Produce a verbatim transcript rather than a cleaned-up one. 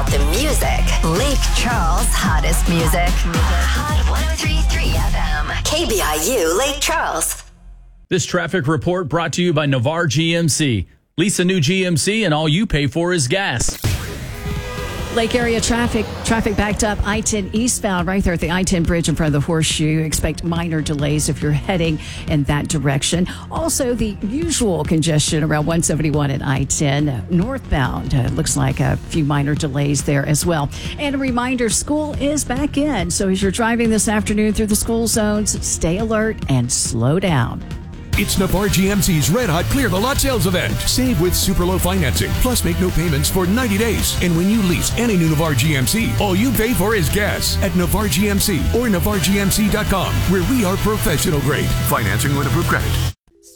The music. Lake Charles' hottest music. Hot one oh three point three F M. K B I U Lake Charles. This traffic report brought to you by Navarre G M C. Lease a new G M C and all you pay for is gas. Lake area traffic traffic backed up I ten eastbound right there at the I ten bridge in front of the Horseshoe. Expect minor delays if you're heading in that direction. Also, the usual congestion around one seventy-one at I ten northbound. Uh, looks like a few minor delays there as well. And a reminder, school is back in. So as you're driving this afternoon through the school zones, stay alert and slow down. It's Navarre G M C's Red Hot Clear the Lot sales event. Save with super low financing, plus make no payments for ninety days. And when you lease any new Navarre G M C, all you pay for is gas at Navarre G M C or Navarre G M C dot com, where we are professional grade. Financing with approved credit.